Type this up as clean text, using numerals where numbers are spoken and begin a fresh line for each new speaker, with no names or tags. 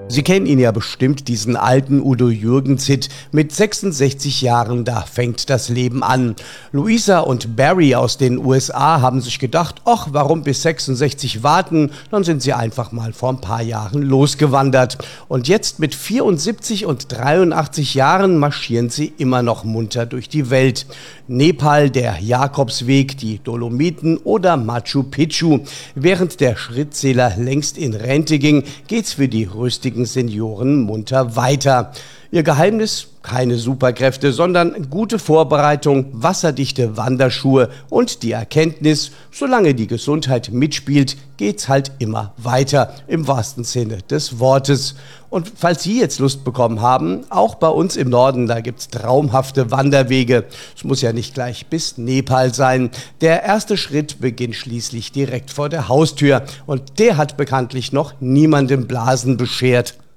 Sie kennen ihn ja bestimmt, diesen alten Udo Jürgens-Hit. Mit 66 Jahren, da fängt das Leben an. Louisa und Barry aus den USA haben sich gedacht, ach, warum bis 66 warten? Dann sind sie einfach mal vor ein paar Jahren losgewandert. Und jetzt mit 74 und 83 Jahren marschieren sie immer noch munter durch die Welt. Nepal, der Jakobsweg, die Dolomiten oder Machu Picchu. Während der Schrittzähler längst in Rente ging, geht's für die rüstigen Senioren munter weiter. Ihr Geheimnis? Keine Superkräfte, sondern gute Vorbereitung, wasserdichte Wanderschuhe und die Erkenntnis, solange die Gesundheit mitspielt, geht's halt immer weiter, im wahrsten Sinne des Wortes. Und falls Sie jetzt Lust bekommen haben, auch bei uns im Norden, da gibt's traumhafte Wanderwege. Es muss ja nicht gleich bis Nepal sein. Der erste Schritt beginnt schließlich direkt vor der Haustür und der hat bekanntlich noch niemandem Blasen beschert.